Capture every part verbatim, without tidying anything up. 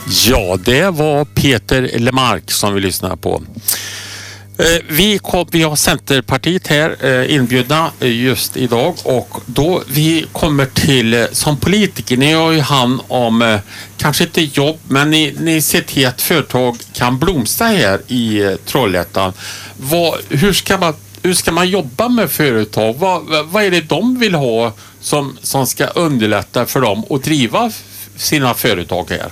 Ja, det var Peter Lemark som vi lyssnar på. Vi, kom, vi har Centerpartiet här inbjudna just idag och då vi kommer till som politiker, ni har ju hand om kanske inte jobb, men ni, ni ser till att företag kan blomstra här i Trollhättan. Vad, hur, ska man, hur ska man jobba med företag? Vad, vad är det de vill ha som, som ska underlätta för dem att driva sina företag här?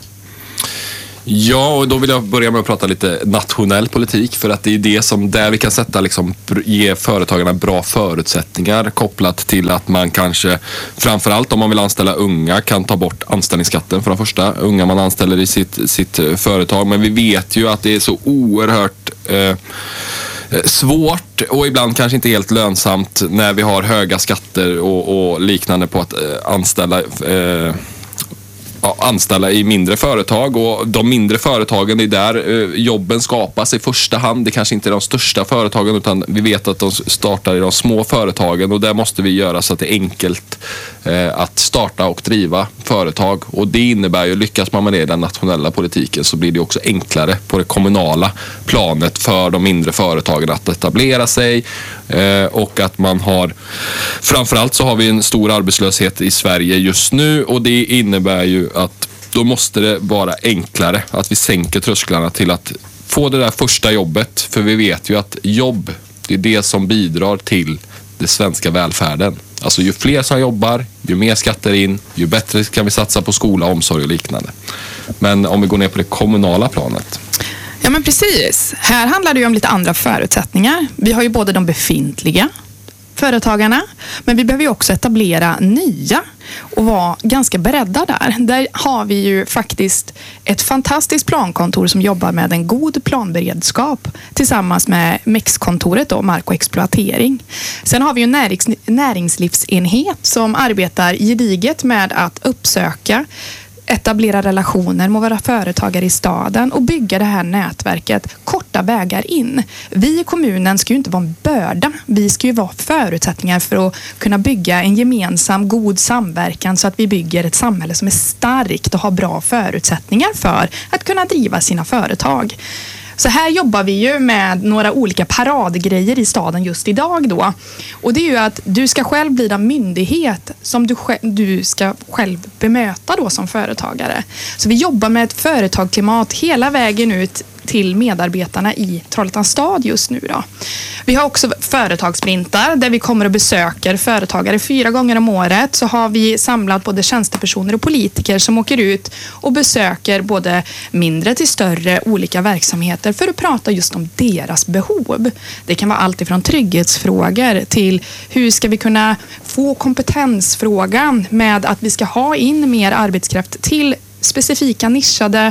Ja, och då vill jag börja med att prata lite nationell politik, för att det är det som där vi kan sätta liksom, ge företagarna bra förutsättningar kopplat till att man kanske, framförallt om man vill anställa unga, kan ta bort anställningsskatten för de första unga man anställer i sitt, sitt företag. Men vi vet ju att det är så oerhört eh, svårt och ibland kanske inte helt lönsamt när vi har höga skatter och, och liknande på att eh, anställa eh, anställa i mindre företag, och de mindre företagen, det är där jobben skapas i första hand. Det kanske inte är de största företagen, utan vi vet att de startar i de små företagen, och där måste vi göra så att det är enkelt eh, att starta och driva företag, och det innebär ju, lyckas man med det i den nationella politiken, så blir det också enklare på det kommunala planet för de mindre företagen att etablera sig, eh, och att man har, framförallt så har vi en stor arbetslöshet i Sverige just nu, och det innebär ju att då måste det vara enklare att vi sänker trösklarna till att få det där första jobbet. För vi vet ju att jobb, det är det som bidrar till den svenska välfärden. Alltså ju fler som jobbar, ju mer skatter in, ju bättre kan vi satsa på skola, omsorg och liknande. Men om vi går ner på det kommunala planet. Ja, men precis. Här handlar det ju om lite andra förutsättningar. Vi har ju både de befintliga företagarna, men vi behöver ju också etablera nya och vara ganska beredda där. Där har vi ju faktiskt ett fantastiskt plankontor som jobbar med en god planberedskap tillsammans med M E X-kontoret då, mark- och exploatering. Sen har vi ju en närings- näringslivsenhet som arbetar gediget med att uppsöka, etablera relationer med våra företagare i staden och bygga det här nätverket, korta vägar in. Vi i kommunen ska ju inte vara en börda. Vi ska ju vara förutsättningar för att kunna bygga en gemensam god samverkan så att vi bygger ett samhälle som är starkt och har bra förutsättningar för att kunna driva sina företag. Så här jobbar vi ju med några olika paradgrejer i staden just idag då. Och det är ju att du ska själv bli den myndighet som du, själv, du ska själv bemöta då som företagare. Så vi jobbar med ett företagsklimat hela vägen ut till medarbetarna i Trollhättans stad just nu då. Vi har också företagsprintar där vi kommer och besöker företagare fyra gånger om året. Så har vi samlat både tjänstepersoner och politiker som åker ut och besöker både mindre till större olika verksamheter för att prata just om deras behov. Det kan vara allt ifrån trygghetsfrågor till hur ska vi kunna få kompetensfrågan med att vi ska ha in mer arbetskraft till specifika nischade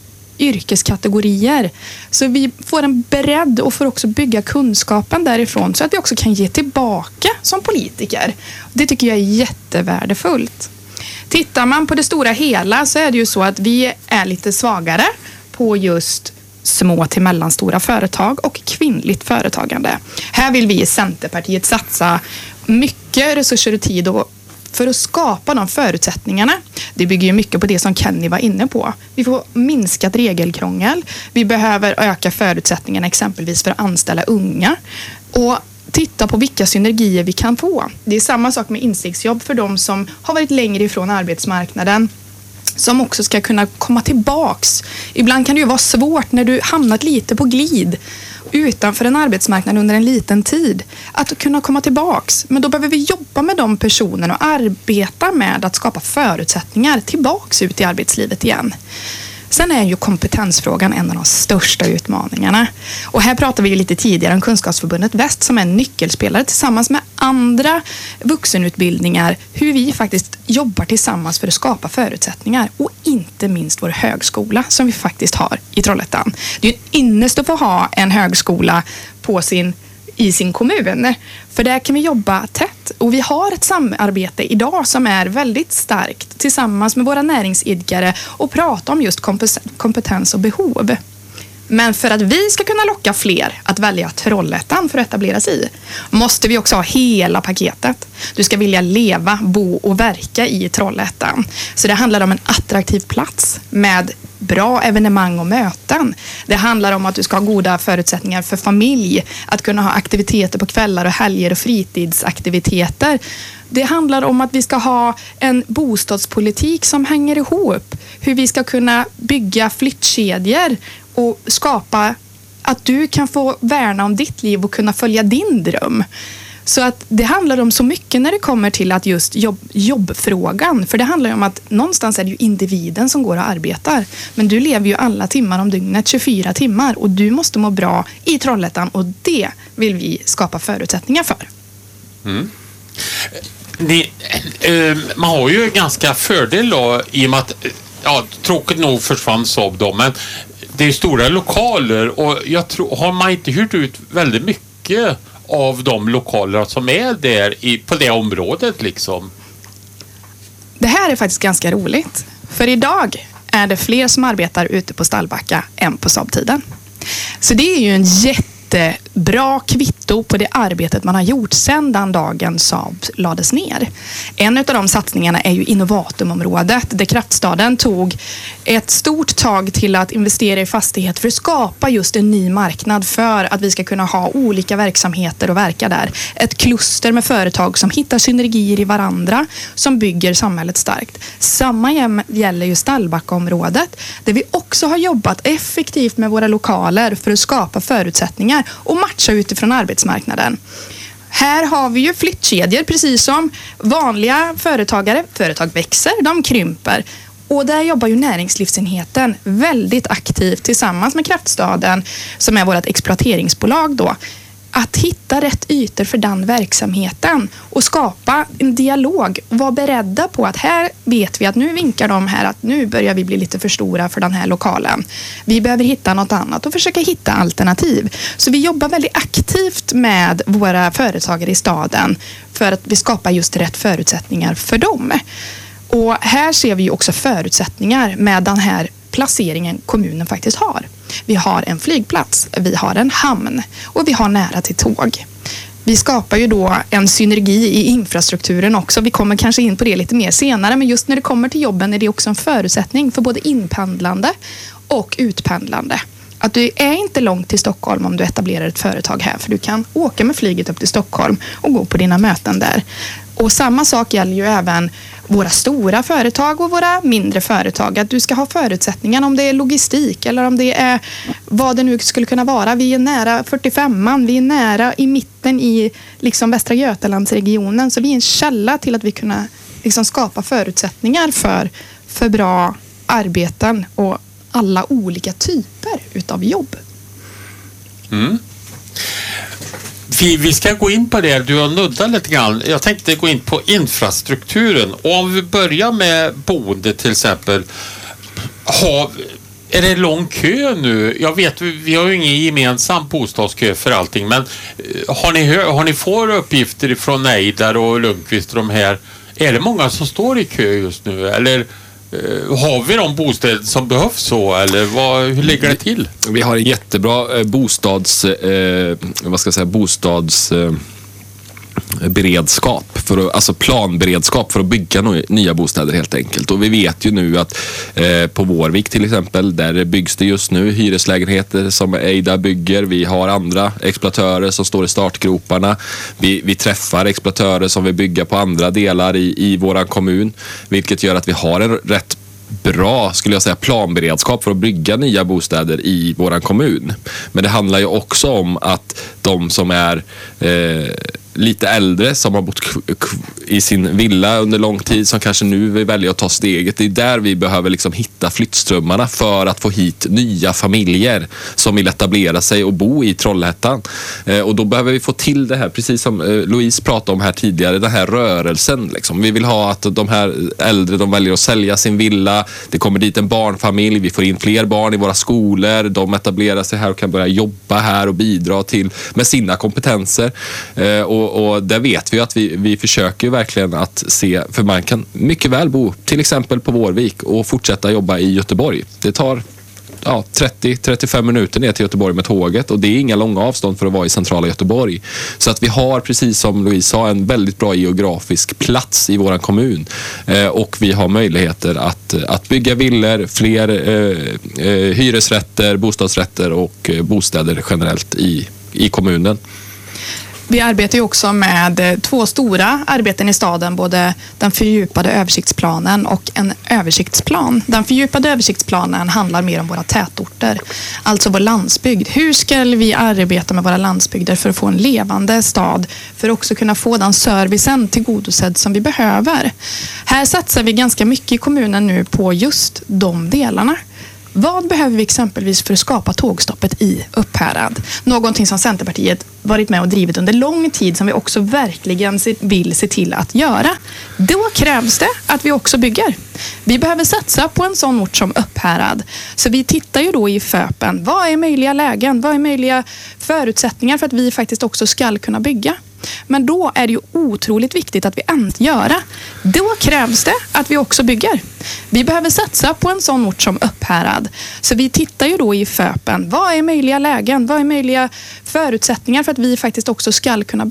yrkeskategorier. Så vi får en bredd och får också bygga kunskapen därifrån så att vi också kan ge tillbaka som politiker. Det tycker jag är jättevärdefullt. Tittar man på det stora hela så är det ju så att vi är lite svagare på just små till mellanstora företag och kvinnligt företagande. Här vill vi i Centerpartiet satsa mycket resurser och tid och för att skapa de förutsättningarna. Det bygger ju mycket på det som Kenny var inne på. Vi får minskat regelkrångel. Vi behöver öka förutsättningarna exempelvis för att anställa unga. Och titta på vilka synergier vi kan få. Det är samma sak med insiktsjobb för de som har varit längre ifrån arbetsmarknaden. Som också ska kunna komma tillbaks. Ibland kan det ju vara svårt när du hamnat lite på glid utanför en arbetsmarknad under en liten tid att kunna komma tillbaks. Men då behöver vi jobba med de personerna och arbeta med att skapa förutsättningar tillbaks ut i arbetslivet igen. Sen är ju kompetensfrågan en av de största utmaningarna. Och här pratar vi lite tidigare om Kunskapsförbundet Väst som är en nyckelspelare tillsammans med andra vuxenutbildningar. Hur vi faktiskt jobbar tillsammans för att skapa förutsättningar. Och inte minst vår högskola som vi faktiskt har i Trollhättan. Det är ju en ynnest att få ha en högskola på sin i sin kommun. För där kan vi jobba tätt. Och vi har ett samarbete idag som är väldigt starkt tillsammans med våra näringsidkare och prata om just kompetens och behov. Men för att vi ska kunna locka fler att välja Trollhättan för att etablera sig i måste vi också ha hela paketet. Du ska vilja leva, bo och verka i Trollhättan. Så det handlar om en attraktiv plats med bra evenemang och möten. Det handlar om att du ska ha goda förutsättningar för familj, att kunna ha aktiviteter på kvällar och helger och fritidsaktiviteter. Det handlar om att vi ska ha en bostadspolitik som hänger ihop. Hur vi ska kunna bygga flyttkedjor och skapa att du kan få värna om ditt liv och kunna följa din dröm. Så att det handlar om så mycket när det kommer till att just jobb, jobbfrågan. För det handlar om att någonstans är det ju individen som går och arbetar. Men du lever ju alla timmar om dygnet, tjugofyra timmar. Och du måste må bra i Trollhättan. Och det vill vi skapa förutsättningar för. Mm. Ni, eh, man har ju ganska fördel då, i och med att, ja, tråkigt nog försvann Saab då, men det är stora lokaler och jag tror, har man inte hyrt ut väldigt mycket av de lokaler som är där i, på det området liksom? Det här är faktiskt ganska roligt. För idag är det fler som arbetar ute på Stallbacka än på Saab-tiden. Så det är ju en jättebra kvitto på det arbetet man har gjort sedan den dagen Saab lades ner. En av de satsningarna är ju Innovatumområdet, där Kraftstaden tog ett stort tag till att investera i fastighet för att skapa just en ny marknad för att vi ska kunna ha olika verksamheter och verka där. Ett kluster med företag som hittar synergier i varandra som bygger samhället starkt. Samma gäller ju Stallbackaområdet där vi också har jobbat effektivt med våra lokaler för att skapa förutsättningar och matcha utifrån arbetsmarknaden. Här har vi ju flyttkedjor precis som vanliga företagare. Företag växer, de krymper. Och där jobbar ju näringslivsenheten väldigt aktivt tillsammans med Kraftstaden som är vårt exploateringsbolag då. Att hitta rätt ytor för den verksamheten och skapa en dialog och vara beredda på att här vet vi att nu vinkar de här att nu börjar vi bli lite för stora för den här lokalen. Vi behöver hitta något annat och försöka hitta alternativ. Så vi jobbar väldigt aktivt med våra företagare i staden för att vi skapar just rätt förutsättningar för dem. Och här ser vi också förutsättningar med den här placeringen kommunen faktiskt har. Vi har en flygplats, vi har en hamn och vi har nära till tåg. Vi skapar ju då en synergi i infrastrukturen också. Vi kommer kanske in på det lite mer senare, men just när det kommer till jobben är det också en förutsättning för både inpendlande och utpendlande. Att du är inte långt till Stockholm om du etablerar ett företag här, för du kan åka med flyget upp till Stockholm och gå på dina möten där. Och samma sak gäller ju även våra stora företag och våra mindre företag. Att du ska ha förutsättningar om det är logistik eller om det är vad det nu skulle kunna vara. Vi är nära fyrtiofemman, vi är nära i mitten i liksom Västra Götalandsregionen. Så vi är en källa till att vi kunna liksom skapa förutsättningar för, för bra arbeten och alla olika typer utav jobb. Mm. Vi, vi ska gå in på det, du har nuddat lite grann. Jag tänkte gå in på infrastrukturen. Och om vi börjar med boende till exempel. Ha, är det lång kö nu? Jag vet, vi har ju ingen gemensam bostadskö för allting. Men har ni, har ni får uppgifter från Neidar och Lundqvist och de här? Är det många som står i kö just nu? Eller har vi de bostäder som behövs så, eller vad, hur ligger det till? Vi har en jättebra eh, bostads eh, vad ska jag säga bostads eh, beredskap för att, alltså planberedskap för att bygga no- nya bostäder helt enkelt. Och vi vet ju nu att eh, på Vårvik till exempel, där byggs det just nu hyreslägenheter som Eida bygger. Vi har andra exploatörer som står i startgroparna. Vi, vi träffar exploatörer som vill bygga på andra delar i, i våran kommun, vilket gör att vi har en rätt bra, skulle jag säga, planberedskap för att bygga nya bostäder i våran kommun. Men det handlar ju också om att de som är eh, lite äldre, som har bott k- k- i sin villa under lång tid, som kanske nu vill välja att ta steget. Det är där vi behöver liksom hitta flyttströmmarna för att få hit nya familjer som vill etablera sig och bo i Trollhättan. Eh, och då behöver vi få till det här, precis som eh, Louise pratade om här tidigare, den här rörelsen. Liksom. Vi vill ha att de här äldre, de väljer att sälja sin villa. Det kommer dit en barnfamilj, vi får in fler barn i våra skolor. De etablerar sig här och kan börja jobba här och bidra till med sina kompetenser. Eh, och Och, och där vet vi att vi, vi försöker verkligen att se, för man kan mycket väl bo till exempel på Vårvik och fortsätta jobba i Göteborg. Det tar ja, trettio till trettiofem minuter ner till Göteborg med tåget, och det är inga långa avstånd för att vara i centrala Göteborg. Så att vi har, precis som Louise sa, en väldigt bra geografisk plats i våran kommun, eh, och vi har möjligheter att, att bygga villor, fler eh, eh, hyresrätter, bostadsrätter och eh, bostäder generellt i, i kommunen. Vi arbetar ju också med två stora arbeten i staden, både den fördjupade översiktsplanen och en översiktsplan. Den fördjupade översiktsplanen handlar mer om våra tätorter, alltså vår landsbygd. Hur ska vi arbeta med våra landsbygder för att få en levande stad, för att också kunna få den servicen tillgodosedd som vi behöver? Här satsar vi ganska mycket i kommunen nu på just de delarna. Vad behöver vi exempelvis för att skapa tågstoppet i Upphärad? Någonting som Centerpartiet varit med och drivit under lång tid, som vi också verkligen vill se till att göra. Då krävs det att vi också bygger. Vi behöver satsa på en sån ort som Upphärad. Så vi tittar ju då i FÖPen. Vad är möjliga lägen? Vad är möjliga förutsättningar för att vi faktiskt också ska kunna bygga? Men då är det ju otroligt viktigt att vi äntligen göra. Då krävs det att vi också bygger. Vi behöver satsa på en sån ort som Upphärad. Så vi tittar ju då i FÖPen. Vad är möjliga lägen? Vad är möjliga förutsättningar för att vi faktiskt också ska kunna bygga?